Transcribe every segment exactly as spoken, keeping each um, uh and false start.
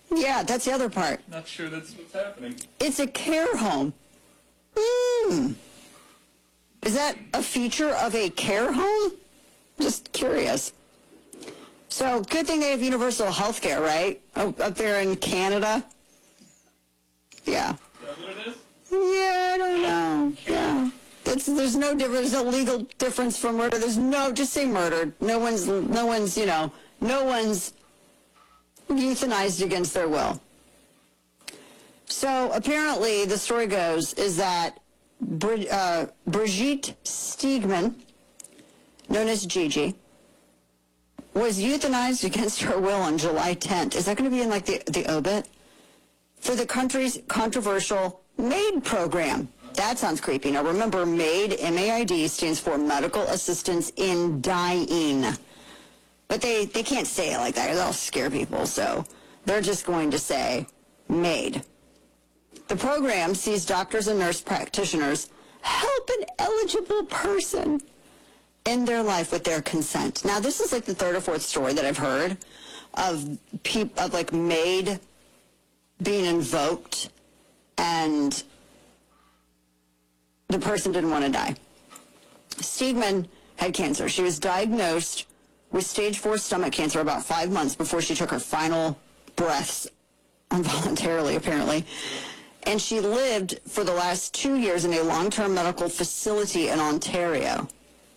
Yeah, that's the other part. Not sure that's what's happening. It's a care home. Hmm. Is that a feature of a care home? Just curious. So, good thing they have universal health care, right? Up, up there in Canada. Yeah. Is that what it is? Yeah, I don't know. Yeah. It's, there's no difference, there's no legal difference from murder. There's no, just say murdered. No one's, no one's, you know, no one's euthanized against their will. So apparently the story goes is that Brid, uh, Brigitte Steigman, known as Gigi, was euthanized against her will on July tenth. Is that going to be in like the, the obit? For the country's controversial MAID program. That sounds creepy. Now remember, MAID, M A I D, stands for Medical Assistance in Dying. But they, they can't say it like that. That'll scare people. So they're just going to say MAID. The program sees doctors and nurse practitioners help an eligible person in their life with their consent. Now, this is like the third or fourth story that I've heard of people, of like MAID being invoked and the person didn't want to die. Steigman had cancer. She was diagnosed with stage four stomach cancer about five months before she took her final breaths, involuntarily apparently. And she lived for the last two years in a long-term medical facility in Ontario.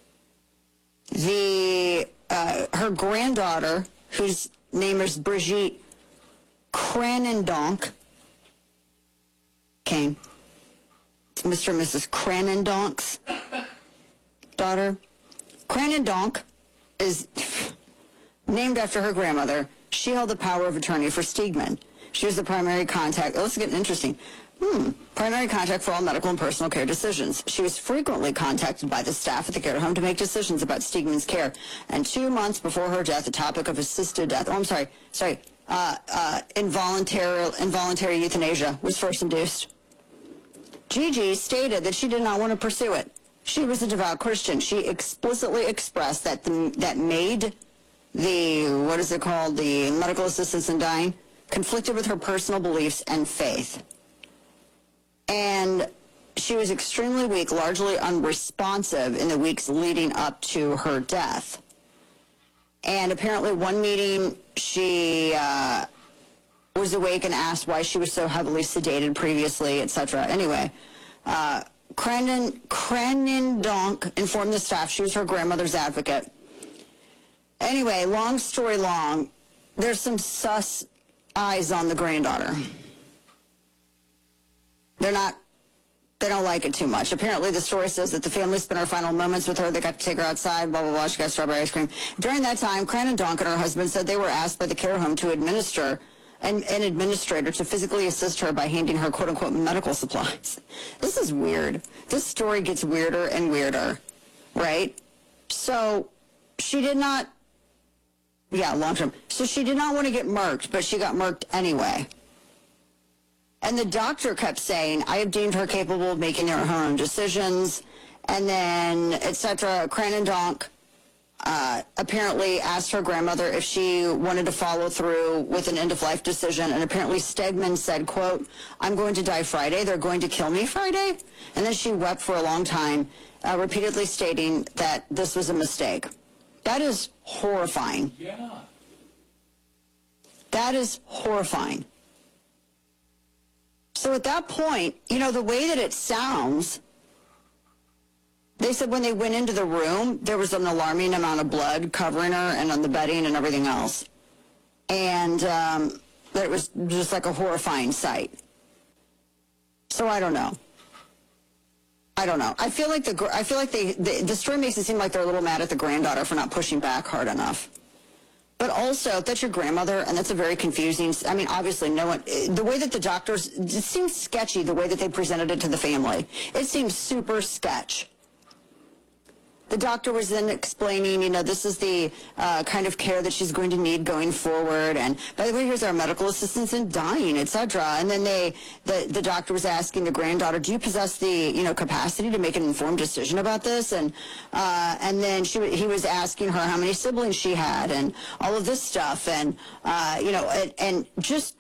The uh, her granddaughter, whose name is Brigitte Cranendonk, came. Mister and Missus Cranendonk's daughter. Cranendonk is named after her grandmother. She held the power of attorney for Steigman. She was the primary contact. Oh, this is getting interesting. Hmm. Primary contact for all medical and personal care decisions. She was frequently contacted by the staff at the care home to make decisions about Steigman's care. And two months before her death, the topic of assisted death, oh, I'm sorry, sorry, uh, uh, involuntary, involuntary euthanasia was first induced. Gigi stated that she did not want to pursue it. She was a devout Christian. She explicitly expressed that the, that MAID, the, what is it called, the medical assistance in dying, conflicted with her personal beliefs and faith. And she was extremely weak, largely unresponsive in the weeks leading up to her death. And apparently one meeting she uh, was awake and asked why she was so heavily sedated previously, et cetera. Anyway, uh, Cranen, Cranendonk informed the staff she was her grandmother's advocate. Anyway, long story long, there's some sus eyes on the granddaughter. They're not, they don't like it too much. Apparently the story says that the family spent her final moments with her. They got to take her outside, blah, blah, blah. She got strawberry ice cream. During that time, Cranendonk and her husband said they were asked by the care home to administer an, an administrator to physically assist her by handing her quote-unquote medical supplies. This is weird. This story gets weirder and weirder, right? So she did not, yeah, long term. So she did not want to get murked, but she got murked anyway. And the doctor kept saying, I have deemed her capable of making her own decisions, and then, et cetera. Cranendonk uh, apparently asked her grandmother if she wanted to follow through with an end-of-life decision, and apparently Steigman said, quote, I'm going to die Friday. They're going to kill me Friday. And then she wept for a long time, uh, repeatedly stating that this was a mistake. That is horrifying. Yeah. That is horrifying. So at that point, you know, the way that it sounds, they said when they went into the room, there was an alarming amount of blood covering her and on the bedding and everything else. And um, that it was just like a horrifying sight. So I don't know. I don't know. I feel like the I feel like they, the, the story makes it seem like they're a little mad at the granddaughter for not pushing back hard enough. But also, if that's your grandmother, and that's a very confusing, I mean, obviously no one, the way that the doctors, it seems sketchy the way that they presented it to the family. It seems super sketch. The doctor was then explaining, you know, this is the uh, kind of care that she's going to need going forward. And by the way, here's our medical assistance in dying, et cetera. And then they, the, the doctor was asking the granddaughter, do you possess the, you know, capacity to make an informed decision about this? And uh, and then she, he was asking her how many siblings she had and all of this stuff. And, uh, you know, and, and just